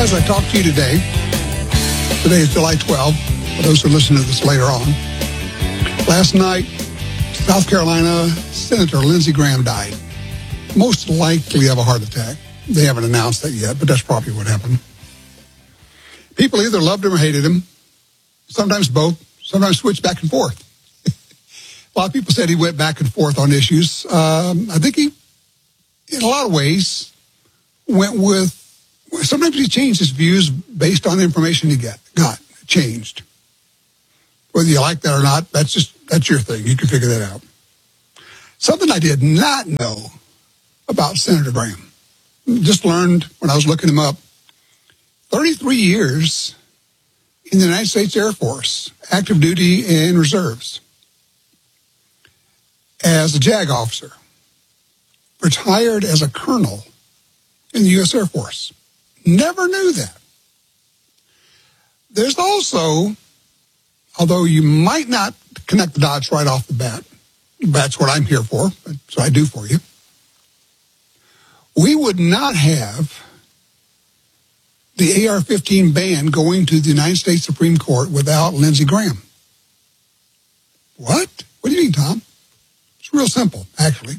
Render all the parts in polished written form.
As I talk to you today is July 12th, for those who listen to this later on. Last night, South Carolina Senator Lindsey Graham died. Most likely of a heart attack. They haven't announced that yet, but that's probably what happened. People either loved him or hated him. Sometimes both. Sometimes switched back and forth. A lot of people said he went back and forth on issues. I think he, in a lot of ways, went with, sometimes he changed his views based on the information he got changed. Whether you like that or not, that's your thing. You can figure that out. Something I did not know about Senator Graham, just learned when I was looking him up, 33 years in the United States Air Force, active duty and reserves, as a JAG officer, retired as a colonel in the U.S. Air Force. Never knew that. There's also, although you might not connect the dots right off the bat, that's what I'm here for, so I do for you. We would not have the AR-15 ban going to the United States Supreme Court without Lindsey Graham. What? What do you mean, Tom? It's real simple, actually.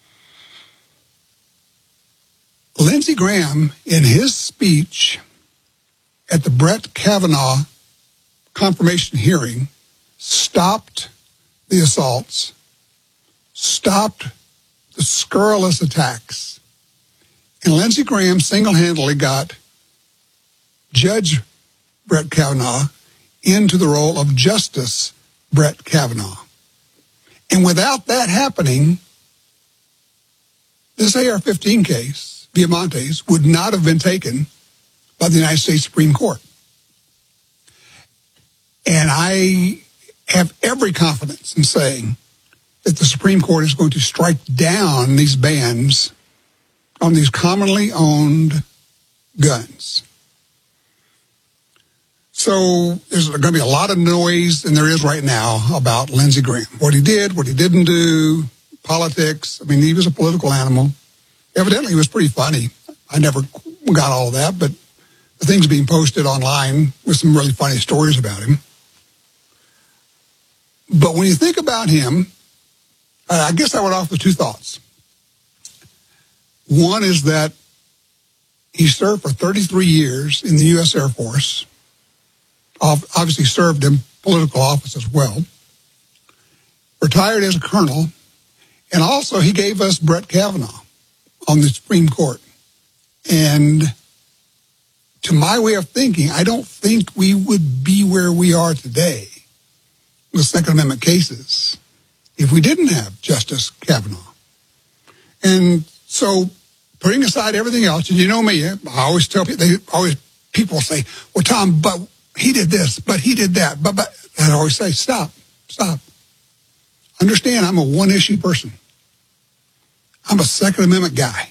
Lindsey Graham, in his speech at the Brett Kavanaugh confirmation hearing, stopped the assaults, stopped the scurrilous attacks, and Lindsey Graham single-handedly got Judge Brett Kavanaugh into the role of Justice Brett Kavanaugh. And without that happening, this AR-15 case, Viamontes, would not have been taken by the United States Supreme Court. And I have every confidence in saying that the Supreme Court is going to strike down these bans on these commonly owned guns. So there's going to be a lot of noise, and there is right now, about Lindsey Graham. What he did, what he didn't do, politics. I mean, he was a political animal. Evidently, he was pretty funny. I never got all of that, but the things being posted online with some really funny stories about him. But when you think about him, I guess I would offer two thoughts. One is that he served for 33 years in the U.S. Air Force, obviously served in political office as well, retired as a colonel, and also he gave us Brett Kavanaugh on the Supreme Court. And to my way of thinking, I don't think we would be where we are today with Second Amendment cases if we didn't have Justice Kavanaugh. And so, putting aside everything else, and you know me, I always tell people, people say, well, Tom, but he did this, but he did that, but I always say, stop. Understand, I'm a one-issue person. I'm a Second Amendment guy.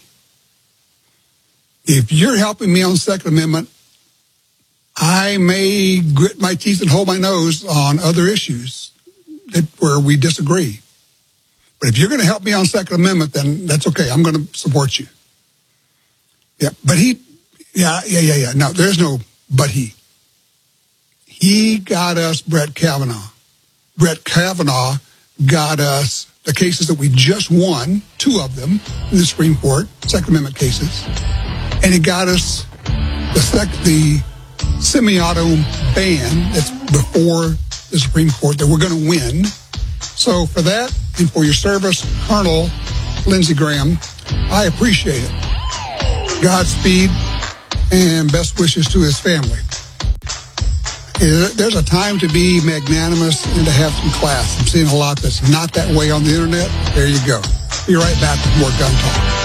If you're helping me on the Second Amendment, I may grit my teeth and hold my nose on other issues where we disagree. But if you're going to help me on Second Amendment, then that's okay. I'm going to support you. Yeah, but no, there's no but he. He got us Brett Kavanaugh. Brett Kavanaugh got us the cases that we just won, 2 of them in the Supreme Court, Second Amendment cases. And he got us the semi-auto ban that's before the Supreme Court that we're going to win. So for that and for your service, Colonel Lindsey Graham, I appreciate it. Godspeed and best wishes to his family. There's a time to be magnanimous and to have some class. I'm seeing a lot that's not that way on the internet. There you go. Be right back with more Gun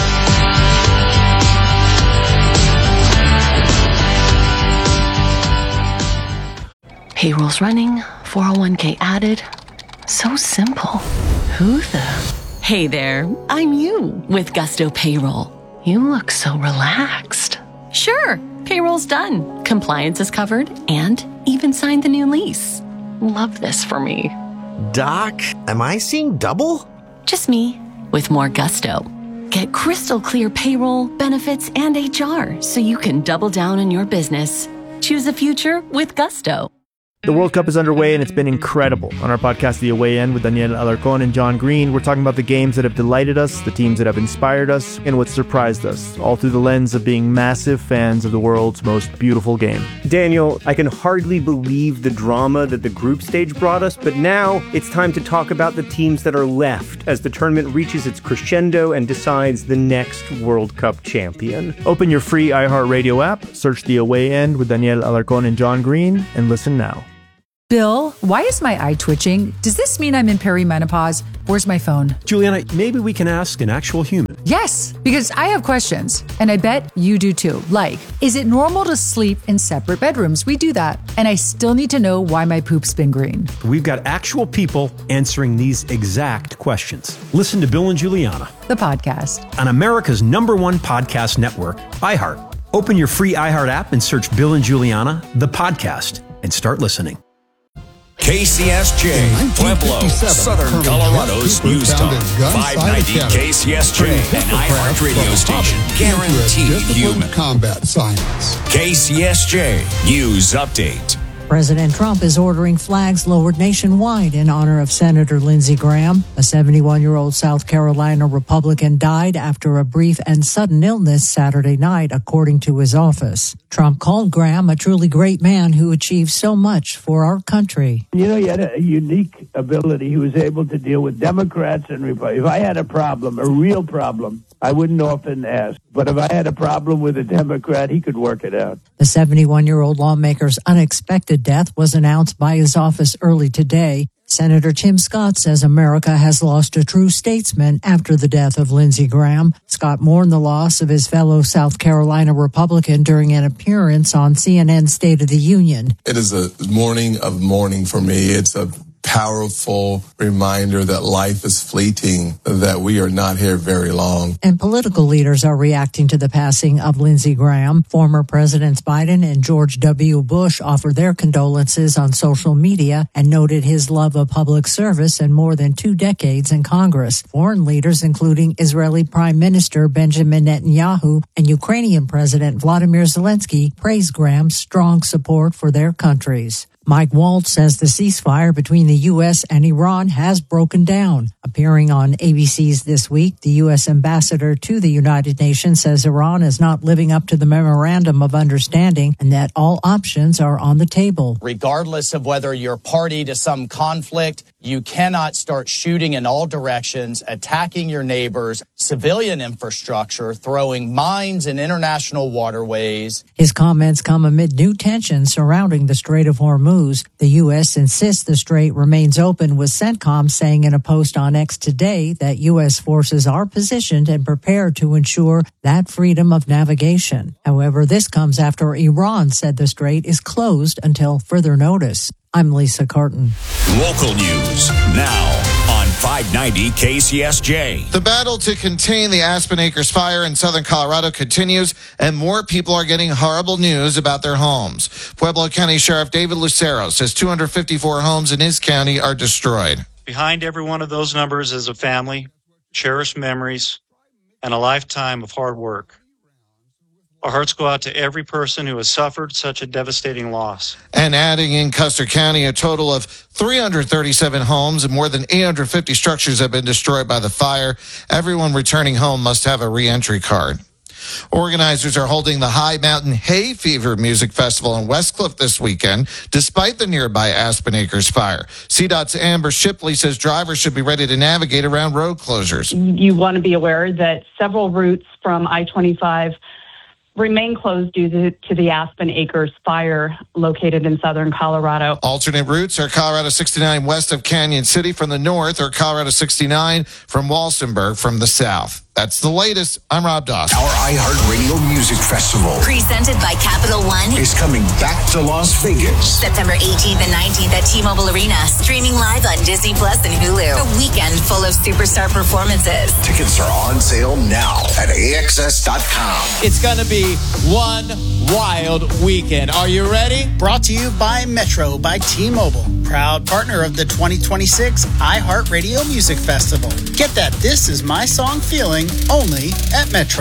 Talk. Payroll's running, 401k added. So simple. Who the? Hey there, I'm you with Gusto Payroll. You look so relaxed. Sure, payroll's done. Compliance is covered and even signed the new lease. Love this for me. Doc, am I seeing double? Just me with more gusto. Get crystal clear payroll, benefits, and HR so you can double down on your business. Choose a future with Gusto. The World Cup is underway and it's been incredible. On our podcast, The Away End, with Daniel Alarcón and John Green, we're talking about the games that have delighted us, the teams that have inspired us, and what surprised us, all through the lens of being massive fans of the world's most beautiful game. Daniel, I can hardly believe the drama that the group stage brought us, but now it's time to talk about the teams that are left as the tournament reaches its crescendo and decides the next World Cup champion. Open your free iHeartRadio app, search The Away End with Daniel Alarcón and John Green, and listen now. Bill, why is my eye twitching? Does this mean I'm in perimenopause? Where's my phone? Juliana, maybe we can ask an actual human. Yes, because I have questions, and I bet you do too. Like, is it normal to sleep in separate bedrooms? We do that. And I still need to know why my poop's been green. We've got actual people answering these exact questions. Listen to Bill and Juliana, The podcast. on America's #1 podcast network, iHeart. Open your free iHeart app and search Bill and Juliana, the podcast, and start listening. KCSJ, Pueblo, Southern Colorado's News Talk, 590 KCSJ, an iHeart radio station, guaranteed human. Combat science. KCSJ News Update. President Trump is ordering flags lowered nationwide in honor of Senator Lindsey Graham. A 71-year-old South Carolina Republican died after a brief and sudden illness Saturday night, according to his office. Trump called Graham a truly great man who achieved so much for our country. You know, he had a unique ability. He was able to deal with Democrats and Republicans. If I had a problem, a real problem, I wouldn't often ask. But if I had a problem with a Democrat, he could work it out. The 71-year-old lawmaker's unexpected death was announced by his office early today. Senator Tim Scott says America has lost a true statesman after the death of Lindsey Graham. Scott mourned the loss of his fellow South Carolina Republican during an appearance on CNN's State of the Union. It is a morning of mourning for me. It's a powerful reminder that life is fleeting, that we are not here very long. And political leaders are reacting to the passing of Lindsey Graham. Former Presidents Biden and George W. Bush offered their condolences on social media and noted his love of public service and more than 2 decades in Congress. Foreign leaders, including Israeli Prime Minister Benjamin Netanyahu and Ukrainian President Vladimir Zelensky, praised Graham's strong support for their countries. Mike Waltz says the ceasefire between the U.S. and Iran has broken down. Appearing on ABC's This Week, the U.S. ambassador to the United Nations says Iran is not living up to the memorandum of understanding and that all options are on the table. Regardless of whether you're party to some conflict, you cannot start shooting in all directions, attacking your neighbors, civilian infrastructure, throwing mines in international waterways. His comments come amid new tensions surrounding the Strait of Hormuz. The U.S. insists the strait remains open, with CENTCOM saying in a post on X today that U.S. forces are positioned and prepared to ensure that freedom of navigation. However, this comes after Iran said the strait is closed until further notice. I'm Lisa Carton. Local news now on 590 KCSJ. The battle to contain the Aspen Acres fire in southern Colorado continues, and more people are getting horrible news about their homes. Pueblo County Sheriff David Lucero says 254 homes in his county are destroyed. Behind every one of those numbers is a family, cherished memories, and a lifetime of hard work. Our hearts go out to every person who has suffered such a devastating loss. And adding in Custer County, a total of 337 homes and more than 850 structures have been destroyed by the fire. Everyone returning home must have a reentry card. Organizers are holding the High Mountain Hay Fever Music Festival in Westcliff this weekend, despite the nearby Aspen Acres fire. CDOT's Amber Shipley says drivers should be ready to navigate around road closures. You want to be aware that several routes from I-25 remain closed due to the Aspen Acres fire located in southern Colorado. Alternate routes are Colorado 69 west of Canyon City from the north, or Colorado 69 from Walsenburg from the south. That's the latest. I'm Rob Doss. Our iHeartRadio Music Festival, presented by Capital One, is coming back to Las Vegas. September 18th and 19th at T-Mobile Arena. Streaming live on Disney Plus and Hulu. A weekend full of superstar performances. Tickets are on sale now at AXS.com. It's going to be one wild weekend. Are you ready? Brought to you by Metro by T-Mobile. proud partner of the 2026 iHeartRadio Music Festival. Get that This Is My Song feeling only at Metro.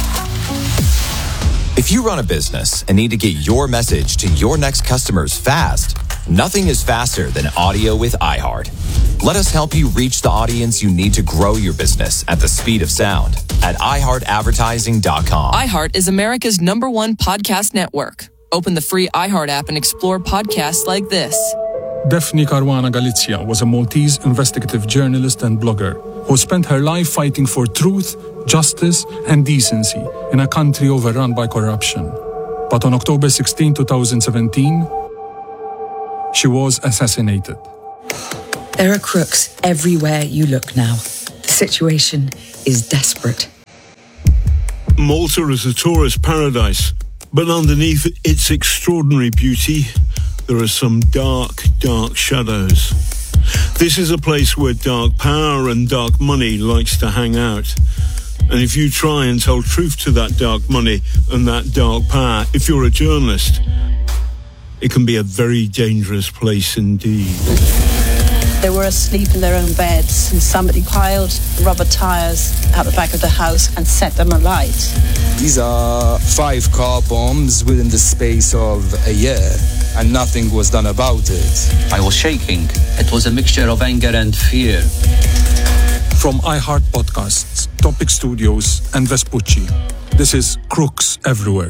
If you run a business and need to get your message to your next customers fast, nothing is faster than audio with iHeart. Let us help you reach the audience you need to grow your business at the speed of sound at iHeartAdvertising.com. iHeart is America's #1 podcast network. Open the free iHeart app and explore podcasts like this. Daphne Caruana Galizia was a Maltese investigative journalist and blogger who spent her life fighting for truth, justice, and decency in a country overrun by corruption. But on October 16, 2017, she was assassinated. There are crooks everywhere you look now. The situation is desperate. Malta is a tourist paradise, but underneath its extraordinary beauty, there are some dark, dark shadows. This is a place where dark power and dark money likes to hang out. And if you try and tell truth to that dark money and that dark power, if you're a journalist, it can be a very dangerous place indeed. They were asleep in their own beds and somebody piled rubber tires out the back of the house and set them alight. These are 5 car bombs within the space of a year, and nothing was done about it. I was shaking. It was a mixture of anger and fear. From iHeart Podcasts, Topic Studios, and Vespucci, this is Crooks Everywhere.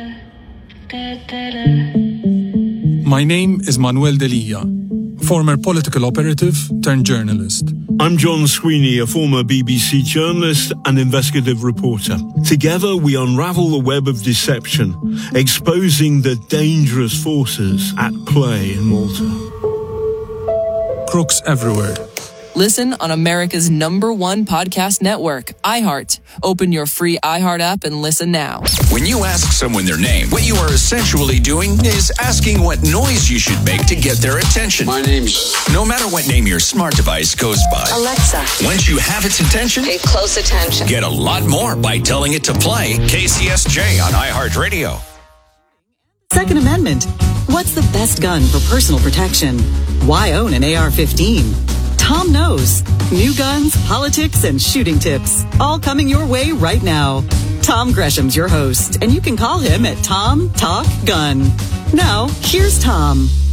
My name is Manuel Delia, former political operative turned journalist. I'm John Sweeney, a former BBC journalist and investigative reporter. Together, we unravel the web of deception, exposing the dangerous forces at play in Malta. Crooks Everywhere. Listen on America's #1 podcast network, iHeart. Open your free iHeart app and listen now. When you ask someone their name, what you are essentially doing is asking what noise you should make to get their attention. My name's... No matter what name your smart device goes by. Alexa. Once you have its attention, Pay close attention. Get a lot more by telling it to play KCSJ on iHeartRadio. Second Amendment. What's the best gun for personal protection? Why own an AR-15? Tom knows. New guns, politics, and shooting tips. All coming your way right now. Tom Gresham's your host, and you can call him at Tom Talk Gun. Now, here's Tom.